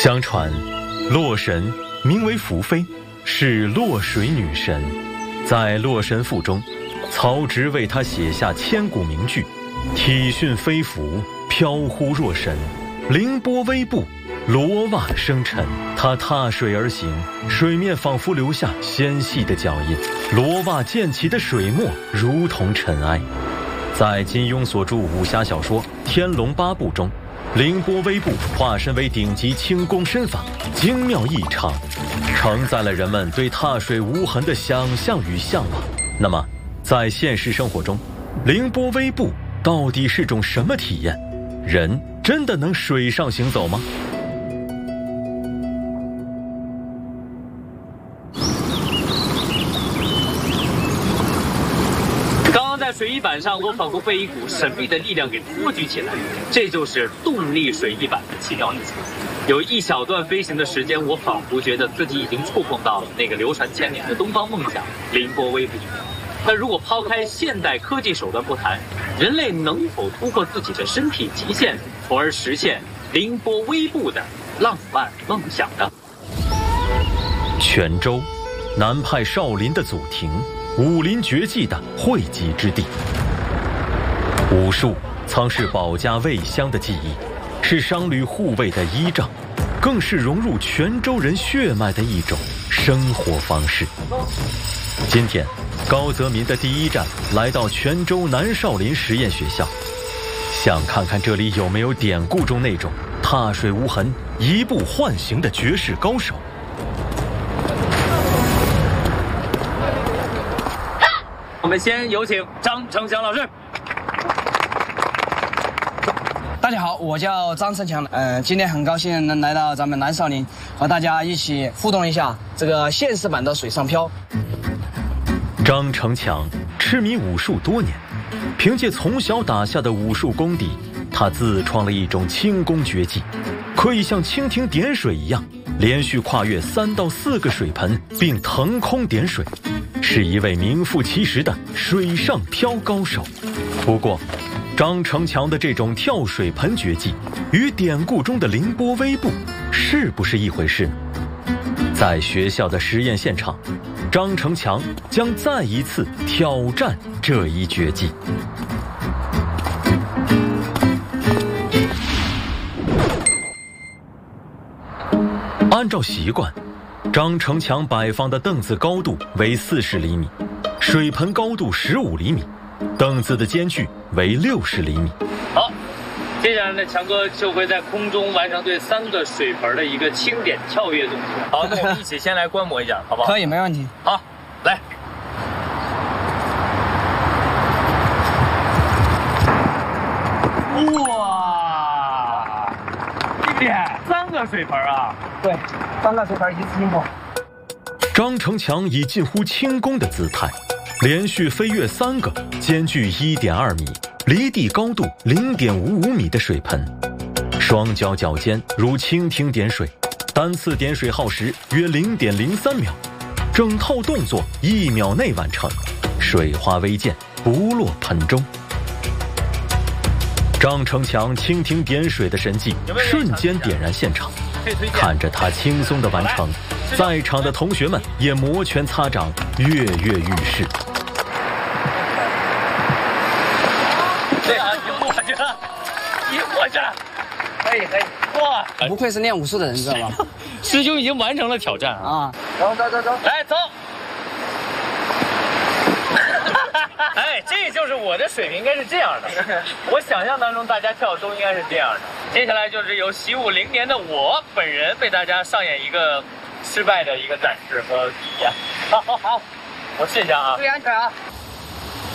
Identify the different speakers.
Speaker 1: 相传，洛神名为宓妃，是洛水女神。在《洛神赋》中，曹植为她写下千古名句：体迅飞浮，飘忽若神；凌波微步，罗袜生尘。她踏水而行，水面仿佛留下纤细的脚印，罗袜溅起的水墨如同尘埃。在金庸所著武侠小说《天龙八部》中，凌波微步化身为顶级轻功身法，精妙异常，承载了人们对踏水无痕的想象与向往。那么，在现实生活中，凌波微步到底是种什么体验？人真的能水上行走吗？
Speaker 2: 在水翼板上，我仿佛被一股神秘的力量给托举起来，这就是动力水翼板的奇妙之处。有一小段飞行的时间，我仿佛觉得自己已经触碰到了那个流传千年的东方梦想——凌波微步。但如果抛开现代科技手段不谈，人类能否突破自己的身体极限，从而实现凌波微步的浪漫梦想呢？
Speaker 1: 泉州，南派少林的祖庭，武林绝技的汇集之地。武术曾是保家卫乡的记忆，是商旅护卫的依仗，更是融入泉州人血脉的一种生活方式。今天，高泽民的第一站来到泉州南少林实验学校，想看看这里有没有典故中那种踏水无痕、一步唤醒的绝世高手。
Speaker 2: 我们先有请张成强老师。
Speaker 3: 大家好，我叫张成强。今天很高兴能来到咱们南少林，和大家一起互动一下这个现实版的水上漂。
Speaker 1: 张成强痴迷武术多年，凭借从小打下的武术功底，他自创了一种轻功绝技，可以像蜻蜓点水一样，连续跨越3到4个水盆，并腾空点水，是一位名副其实的水上漂高手。不过，张成强的这种跳水盆绝技，与典故中的凌波微步是不是一回事呢？在学校的实验现场，张成强将再一次挑战这一绝技。按照习惯，张成强摆放的凳子高度为40厘米，水盆高度15厘米，凳子的间距为60厘米。
Speaker 2: 好，接下来呢，强哥就会在空中完成对3个水盆的一个轻点跳跃动作。好，那我们一起先来观摩一下，好不好？
Speaker 3: 可以，没问题。
Speaker 2: 好，来。哇，厉害！3个水盆啊！
Speaker 3: 对，3个水盆一次性过。
Speaker 1: 张成强以近乎轻功的姿态，连续飞跃3个间距1.2米、离地高度0.55米的水盆，双脚脚尖如蜻蜓点水，单次点水耗时约0.03秒，整套动作1秒内完成，水花微溅，不落盆中。张成强蜻蜓点水的神技瞬间点燃现场，看着他轻松的完成，在场的同学们也摩拳擦掌，跃跃欲试。
Speaker 2: 对啊，一过去，可以。哇，
Speaker 3: 不愧是练武术的人，知道吗？
Speaker 2: 师兄已经完成了挑战啊！
Speaker 3: 走，
Speaker 2: 来走。哎，这就是我的水平，应该是这样的。我想象当中大家跳都应该是这样的。接下来就是由习武0年的我本人为大家上演一个失败的一个展示和体验。好，我试一下啊。
Speaker 3: 注意安全啊！